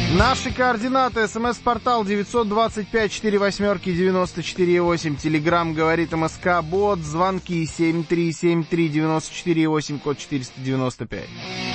Наши координаты. СМС-портал 925-48-94-8. Телеграмм говорит МСК-бот. Звонки 7373-94-8, код 495.